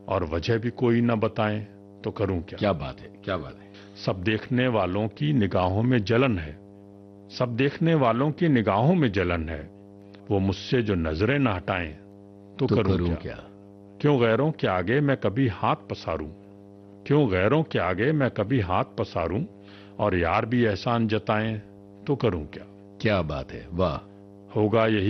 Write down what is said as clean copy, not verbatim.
और वजह भी कोई न बताएं तो करूं क्या। क्या बात है, क्या बात है। सब देखने वालों की निगाहों में जलन है, सब देखने वालों की निगाहों में जलन है, वो मुझसे जो नजरें न हटाएं तो करूं क्या। क्यों गैरों के आगे मैं कभी हाथ पसारूं, क्यों गैरों के आगे मैं कभी हाथ पसारूं, और यार भी एहसान जताएं तो करूं क्या। क्या बात है, वाह। होगा यही